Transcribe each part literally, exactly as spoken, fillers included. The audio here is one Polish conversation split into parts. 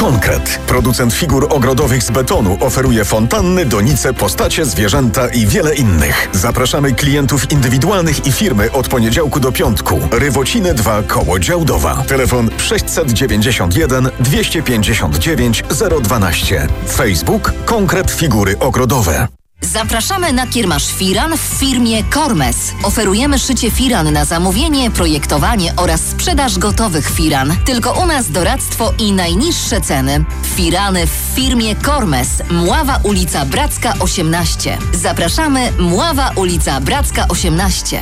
Konkret. Producent figur ogrodowych z betonu oferuje fontanny, donice, postacie, zwierzęta i wiele innych. Zapraszamy klientów indywidualnych i firmy od poniedziałku do piątku. Rywociny dwa koło Działdowa. Telefon sześćset dziewięćdziesiąt jeden dwieście pięćdziesiąt dziewięć zero dwanaście. Facebook Konkret Figury Ogrodowe. Zapraszamy na kiermasz firan w firmie Kormes. Oferujemy szycie firan na zamówienie, projektowanie oraz sprzedaż gotowych firan. Tylko u nas doradztwo i najniższe ceny. Firany w firmie Kormes. Mława ulica Bracka osiemnaście. Zapraszamy, Mława ulica Bracka osiemnaście.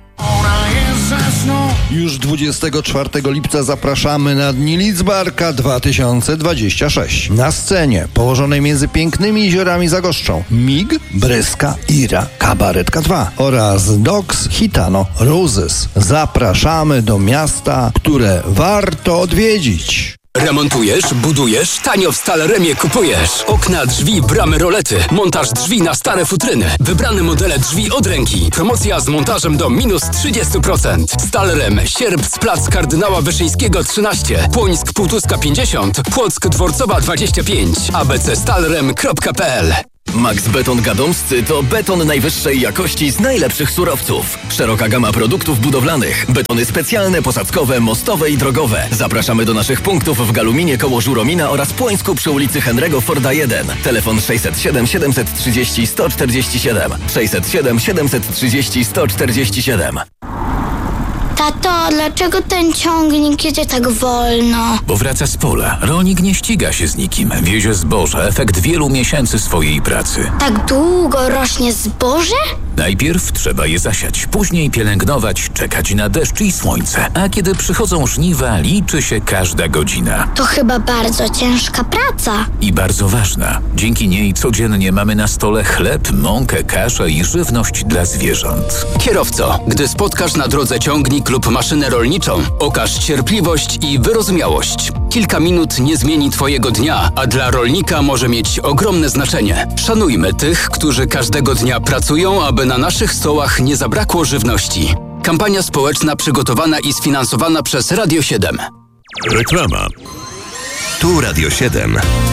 Już dwudziestego czwartego lipca zapraszamy na Dni Lidzbarka dwa tysiące dwadzieścia sześć. Na scenie położonej między pięknymi jeziorami zagoszczą Mig, Bryska, Ira, Kabaretka dwa oraz Dogs, Hitano, Roses. Zapraszamy do miasta, które warto odwiedzić. Remontujesz, budujesz, tanio w Staleremie kupujesz. Okna, drzwi, bramy, rolety. Montaż drzwi na stare futryny. Wybrane modele drzwi od ręki. Promocja z montażem do minus trzydzieści procent. Stalerem, Sierpc, plac Kardynała Wyszyńskiego trzynaście. Płońsk, Półtuska pięćdziesiąt. Płock, Dworcowa dwadzieścia pięć. a b c stalerem kropka p l. Max Beton Gadomscy to beton najwyższej jakości z najlepszych surowców. Szeroka gama produktów budowlanych. Betony specjalne, posadzkowe, mostowe i drogowe. Zapraszamy do naszych punktów w Galuminie koło Żuromina oraz Płońsku przy ulicy Henry'ego Forda jeden. Telefon sześćset siedem siedemset trzydzieści sto czterdzieści siedem. sześćset siedem siedemset trzydzieści sto czterdzieści siedem. Tato, dlaczego ten ciągnik jedzie tak wolno? Bo wraca z pola. Rolnik nie ściga się z nikim. Wiezie zboże, efekt wielu miesięcy swojej pracy. Tak długo rośnie zboże? Najpierw trzeba je zasiać, później pielęgnować, czekać na deszcz i słońce. A kiedy przychodzą żniwa, liczy się każda godzina. To chyba bardzo ciężka praca. I bardzo ważna. Dzięki niej codziennie mamy na stole chleb, mąkę, kaszę i żywność dla zwierząt. Kierowco, gdy spotkasz na drodze ciągnik lub maszynę rolniczą, okaż cierpliwość i wyrozumiałość. Kilka minut nie zmieni Twojego dnia, a dla rolnika może mieć ogromne znaczenie. Szanujmy tych, którzy każdego dnia pracują, aby na naszych stołach nie zabrakło żywności. Kampania społeczna przygotowana i sfinansowana przez Radio siedem. Reklama. Tu Radio siedem.